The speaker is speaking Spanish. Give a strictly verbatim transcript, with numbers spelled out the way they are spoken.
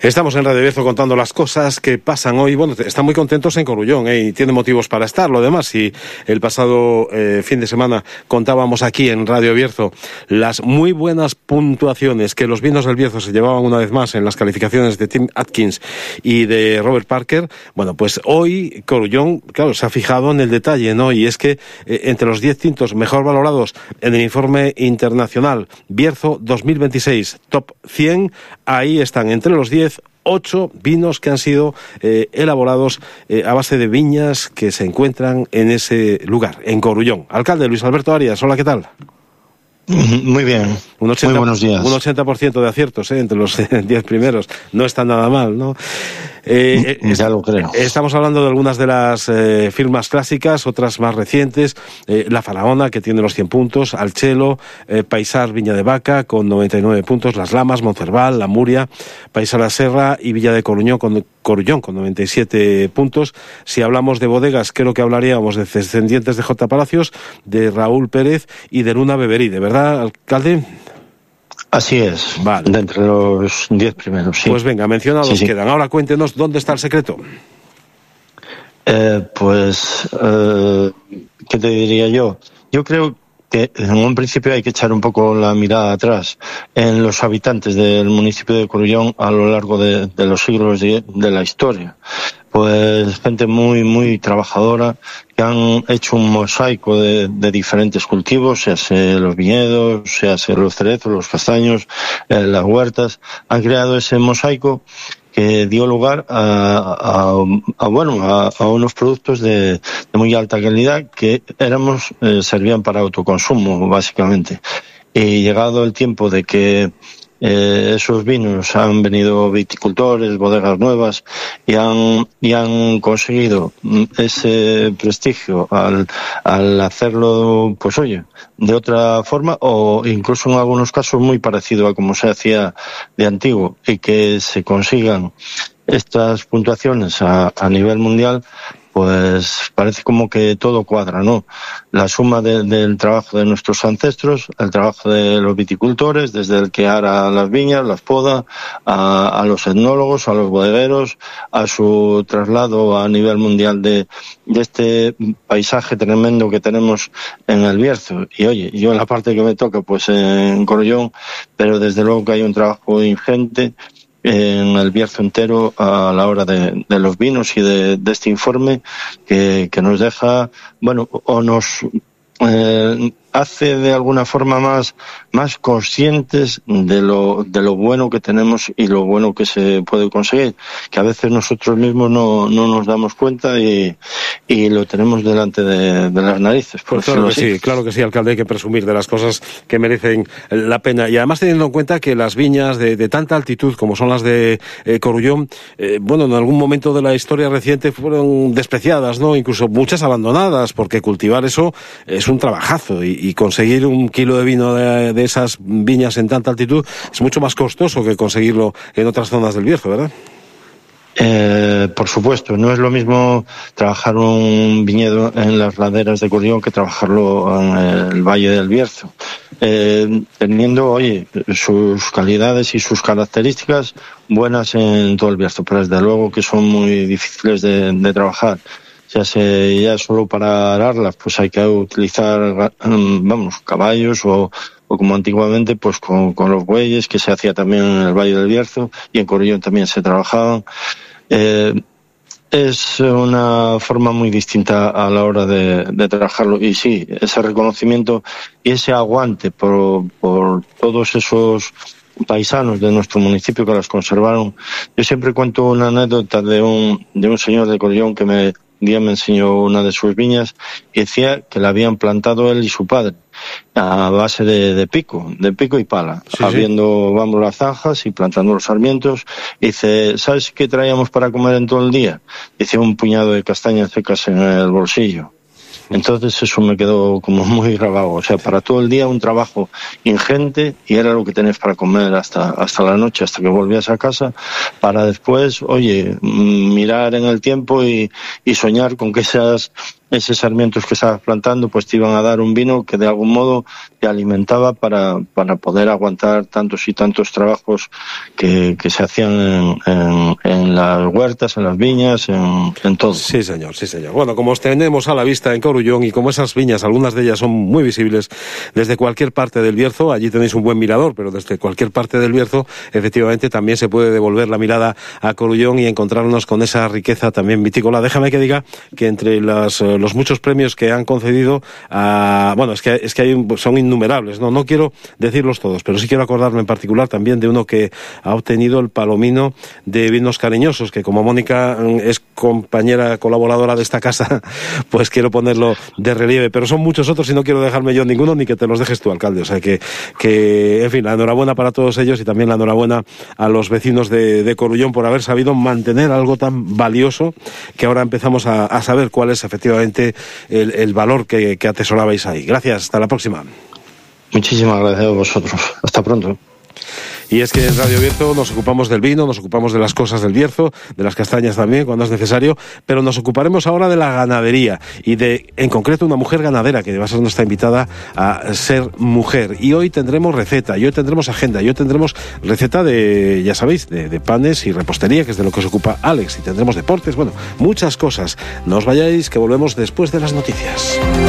Estamos en Radio Bierzo contando las cosas que pasan hoy. Bueno, están muy contentos en Corullón, ¿eh? Y tienen motivos para estar. Lo demás, si el pasado eh, fin de semana contábamos aquí en Radio Bierzo las muy buenas puntuaciones que los vinos del Bierzo se llevaban una vez más en las calificaciones de Tim Atkins y de Robert Parker, bueno, pues hoy Corullón, claro, se ha fijado en el detalle, ¿no? Y es que eh, entre los diez tintos mejor valorados en el informe internacional Bierzo dos mil veintiséis Top cien, ahí están entre los diez ocho vinos que han sido eh, elaborados eh, a base de viñas que se encuentran en ese lugar, en Corullón. Alcalde Luis Alberto Arias, hola, ¿qué tal? Muy bien, un ochenta, muy buenos días. Un ochenta por ciento de aciertos ¿eh? entre los diez primeros, no está nada mal, ¿no? Eh, eh, ya lo creo. Estamos hablando de algunas de las eh, firmas clásicas, otras más recientes, eh, La Faraona, que tiene los cien puntos, Alchelo, eh, Paisar Viña de Vaca, con noventa y nueve puntos, Las Lamas, Moncerval, La Muria, Paisar La Serra y Villa de Coruñón con, Corullón, con noventa y siete puntos. Si hablamos de bodegas, creo que hablaríamos de descendientes de J. Palacios, de Raúl Pérez y de Luna Beveride, ¿verdad, alcalde? Así es, vale. De entre los diez primeros, sí. Pues venga, mencionados sí, sí. quedan. Ahora cuéntenos dónde está el secreto. Eh, pues, eh, ¿qué te diría yo? Yo creo que en un principio hay que echar un poco la mirada atrás en los habitantes del municipio de Corullón a lo largo de, de los siglos de, de la historia. Pues gente muy, muy trabajadora que han hecho un mosaico de, de diferentes cultivos, sea sea los viñedos, sea sea los cerezos, los castaños, eh, las huertas. Han creado ese mosaico que dio lugar a, a, a bueno, a, a unos productos de, de muy alta calidad que éramos, eh, servían para autoconsumo, básicamente. Y llegado el tiempo de que Eh, esos vinos han venido viticultores, bodegas nuevas y han, y han conseguido ese prestigio al, al hacerlo, pues oye, de otra forma o incluso en algunos casos muy parecido a como se hacía de antiguo, y que se consigan estas puntuaciones a, a nivel mundial. Pues parece como que todo cuadra, ¿no? La suma de, del trabajo de nuestros ancestros, el trabajo de los viticultores, desde el que ara las viñas, las poda, a, a los etnólogos, a los bodegueros, a su traslado a nivel mundial de, de este paisaje tremendo que tenemos en el Bierzo. Y oye, yo en la parte que me toca, pues en Corullón, pero desde luego que hay un trabajo ingente en el Bierzo entero a la hora de, de los vinos y de, de este informe que, que nos deja, bueno, o nos eh, hace de alguna forma más, más conscientes de lo, de lo bueno que tenemos y lo bueno que se puede conseguir, que a veces nosotros mismos no, no nos damos cuenta y, y lo tenemos delante de, de las narices. Por pues claro que así. sí, claro que sí, alcalde, hay que presumir de las cosas que merecen la pena. Y además teniendo en cuenta que las viñas de, de tanta altitud como son las de eh, Corullón, eh, bueno, en algún momento de la historia reciente fueron despreciadas, ¿no? Incluso muchas abandonadas, porque cultivar eso es un trabajazo y, y conseguir un kilo de vino de, de esas viñas en tanta altitud es mucho más costoso que conseguirlo en otras zonas del Bierzo, ¿verdad? Eh, por supuesto, no es lo mismo trabajar un viñedo en las laderas de Corullón que trabajarlo en el Valle del Bierzo. Eh, teniendo, oye, sus calidades y sus características buenas en todo el Bierzo, pero desde luego que son muy difíciles de, de trabajar. Ya se, ya solo para ararlas, pues hay que utilizar, vamos, caballos o, o como antiguamente, pues con, con los bueyes, que se hacía también en el Valle del Bierzo, y en Corullón también se trabajaban. Eh, es una forma muy distinta a la hora de, de trabajarlo, y sí, ese reconocimiento y ese aguante por, por todos esos paisanos de nuestro municipio que las conservaron. Yo siempre cuento una anécdota de un, de un señor de Corullón que me un día me enseñó una de sus viñas y decía que la habían plantado él y su padre a base de, de pico, de pico y pala, sí, abriendo, sí. vamos, las zanjas y plantando los sarmientos. Y dice, ¿sabes qué traíamos para comer en todo el día? Dice, un puñado de castañas secas en el bolsillo. Entonces eso me quedó como muy grabado. O sea, para todo el día un trabajo ingente y era lo que tenés para comer hasta, hasta la noche, hasta que volvías a casa, para después, oye, mirar en el tiempo y, y soñar con que esas esos sarmientos que estabas plantando pues te iban a dar un vino que de algún modo te alimentaba para, para poder aguantar tantos y tantos trabajos que, que se hacían en, en, en las huertas, en las viñas, en, en todo. Sí, señor, sí, señor. Bueno, como os tenemos a la vista en Corullón y como esas viñas, algunas de ellas son muy visibles desde cualquier parte del Bierzo, allí tenéis un buen mirador, pero desde cualquier parte del Bierzo, efectivamente, también se puede devolver la mirada a Corullón y encontrarnos con esa riqueza también vitícola. Déjame que diga que entre las, los muchos premios que han concedido a, bueno, es que, es que hay, son innumerables, ¿no? No quiero decirlos todos, pero sí quiero acordarme en particular también de uno que ha obtenido el Palomino de Vinos Cariñosos, que como Mónica es compañera colaboradora de esta casa, pues quiero ponerlo de relieve, pero son muchos otros y no quiero dejarme yo ninguno ni que te los dejes tú, alcalde, o sea que, que en fin, la enhorabuena para todos ellos y también la enhorabuena a los vecinos de, de Corullón por haber sabido mantener algo tan valioso que ahora empezamos a, a saber cuál es efectivamente el, el valor que, que atesorabais ahí. Gracias, hasta la próxima. Muchísimas gracias a vosotros, hasta pronto. Y es que en Radio Bierzo nos ocupamos del vino, nos ocupamos de las cosas del Bierzo, de las castañas también, cuando es necesario, pero nos ocuparemos ahora de la ganadería y de, en concreto, una mujer ganadera que va a ser nuestra invitada a ser mujer. Y hoy tendremos receta, y hoy tendremos agenda, y hoy tendremos receta de, ya sabéis, de, de panes y repostería, que es de lo que se ocupa Alex, y tendremos deportes, bueno, muchas cosas. No os vayáis, que volvemos después de las noticias.